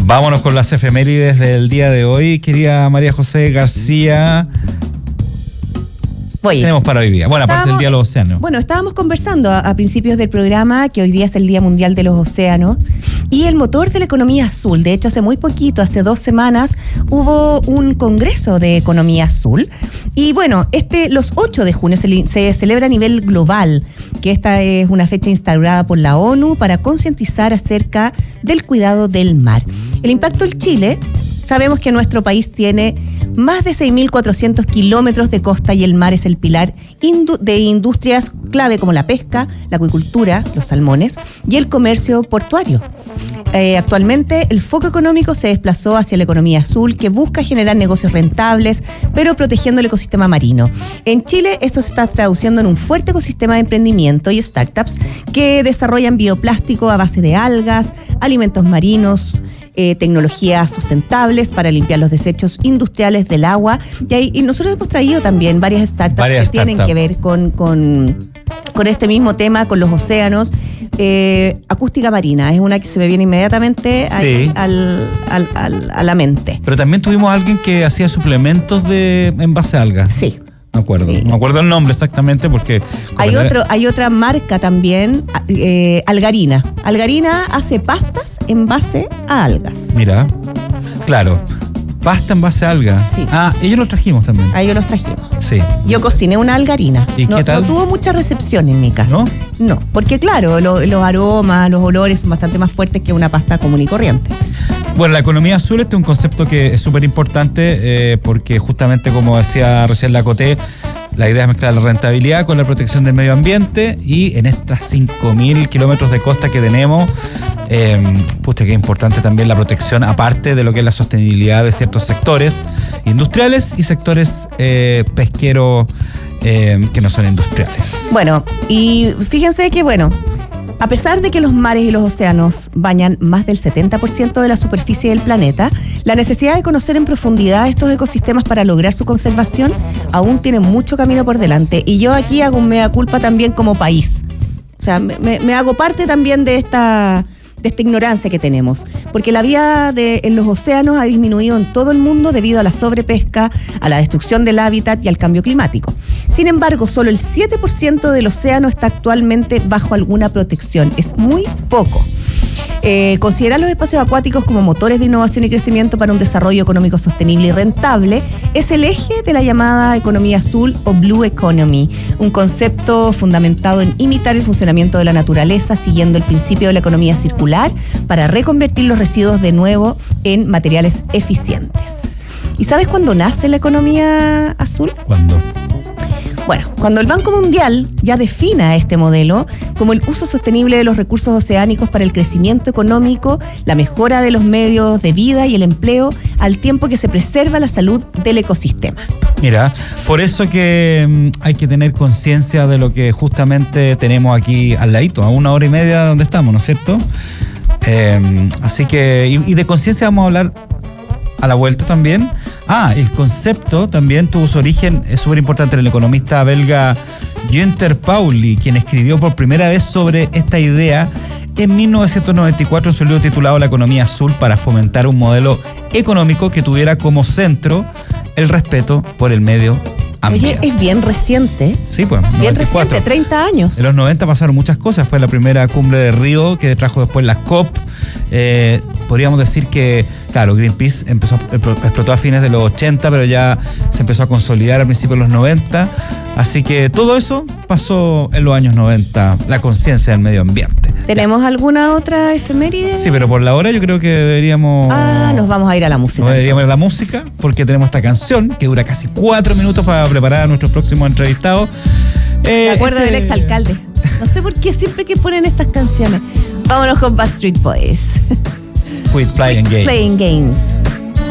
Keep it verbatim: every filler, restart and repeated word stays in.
Vámonos con las efemérides del día de hoy, querida María José García. Oye, tenemos para hoy día? Bueno, aparte del Día de los Océanos. Bueno, estábamos conversando a, a principios del programa que hoy día es el Día Mundial de los Océanos y el motor de la economía azul. De hecho, hace muy poquito, hace dos semanas, hubo un congreso de economía azul. Y bueno, este los ocho de junio se, se celebra a nivel global, que esta es una fecha instaurada por la ONU para concientizar acerca del cuidado del mar. El impacto en Chile, sabemos que nuestro país tiene más de seis mil cuatrocientos kilómetros de costa y el mar es el pilar indu- de industrias clave como la pesca, la acuicultura, los salmones y el comercio portuario. Eh, actualmente el foco económico se desplazó hacia la economía azul que busca generar negocios rentables pero protegiendo el ecosistema marino. En Chile esto se está traduciendo en un fuerte ecosistema de emprendimiento y startups que desarrollan bioplástico a base de algas, alimentos marinos, Eh, tecnologías sustentables para limpiar los desechos industriales del agua. Y, ahí, y nosotros hemos traído también varias startups varias que startup. tienen que ver con, con, con este mismo tema, con los océanos. Eh, acústica marina es una que se me viene inmediatamente sí. al, al, al, a la mente. Pero también tuvimos a alguien que hacía suplementos de en base a algas. Sí. Me acuerdo, sí. no me acuerdo el nombre exactamente porque... Hay otro, hay otra marca también, eh, Algarina. Algarina hace pastas en base a algas. Mira, claro, pasta en base a algas. Sí. Ah, ellos los trajimos también. Ah, ellos los trajimos. Sí. Yo cociné una algarina. ¿Y no, qué tal? No tuvo mucha recepción en mi casa. ¿No? No, porque claro, lo, los aromas, los olores son bastante más fuertes que una pasta común y corriente. Bueno, la economía azul este es un concepto que es súper importante eh, porque justamente como decía recién la Coté, la idea es mezclar la rentabilidad con la protección del medio ambiente y en estas cinco mil kilómetros de costa que tenemos, eh, pucha, que es importante también la protección aparte de lo que es la sostenibilidad de ciertos sectores industriales y sectores eh, pesqueros eh, que no son industriales. Bueno, y fíjense que bueno, a pesar de que los mares y los océanos bañan más del setenta por ciento de la superficie del planeta, la necesidad de conocer en profundidad estos ecosistemas para lograr su conservación aún tiene mucho camino por delante. Y yo aquí hago un mea culpa también como país. O sea, me, me hago parte también de esta, de esta ignorancia que tenemos. Porque la vida de, en los océanos ha disminuido en todo el mundo debido a la sobrepesca, a la destrucción del hábitat y al cambio climático. Sin embargo, solo el siete por ciento del océano está actualmente bajo alguna protección. Es muy poco. Eh, considerar los espacios acuáticos como motores de innovación y crecimiento para un desarrollo económico sostenible y rentable es el eje de la llamada economía azul o Blue Economy, un concepto fundamentado en imitar el funcionamiento de la naturaleza siguiendo el principio de la economía circular para reconvertir los residuos de nuevo en materiales eficientes. ¿Y sabes cuándo nace la economía azul? ¿Cuándo? Bueno, cuando el Banco Mundial ya defina este modelo como el uso sostenible de los recursos oceánicos para el crecimiento económico, la mejora de los medios de vida y el empleo, al tiempo que se preserva la salud del ecosistema. Mira, por eso que um, hay que tener conciencia de lo que justamente tenemos aquí al ladito, a una hora y media de donde estamos, ¿no es cierto? Eh, así que, y, y de conciencia vamos a hablar a la vuelta también. Ah, el concepto también tuvo su origen, es súper importante, en el economista belga Günther Pauli, quien escribió por primera vez sobre esta idea en mil novecientos noventa y cuatro en su libro titulado La economía azul, para fomentar un modelo económico que tuviera como centro el respeto por el medio ambiente. Oye, es bien reciente. Sí, pues, bien noventa y cuatro. Reciente, treinta años. En los noventa pasaron muchas cosas, fue la primera cumbre de Río que trajo después las COP. Eh, podríamos decir que, claro, Greenpeace empezó, explotó a fines de los ochenta, pero ya se empezó a consolidar a principios de los noventa. Así que todo eso pasó en los años noventa, la conciencia del medio ambiente. ¿Tenemos alguna otra efeméride? Sí, pero por la hora yo creo que deberíamos... Ah, nos vamos a ir a la música. Nos deberíamos ir a la entonces. música, porque tenemos esta canción que dura casi cuatro minutos para preparar a nuestros próximos entrevistados. Eh, Me acuerdo este... del exalcalde. No sé por qué siempre que ponen estas canciones. Vámonos con Backstreet Boys. Quit Playing Games. Playing Games.